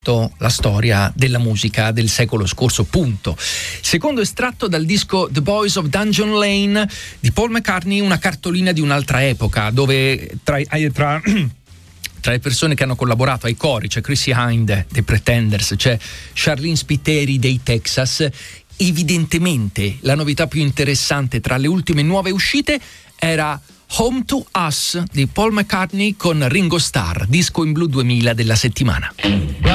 la storia della musica del secolo scorso, punto. Secondo estratto dal disco The Boys of Dungeon Lane di Paul McCartney, una cartolina di un'altra epoca, dove tra le persone che hanno collaborato ai cori c'è Chrissie Hynde dei Pretenders, c'è Charlene Spiteri dei Texas. Evidentemente la novità più interessante tra le ultime nuove uscite era Home to Us di Paul McCartney con Ringo Starr, disco in blu 2000 della settimana.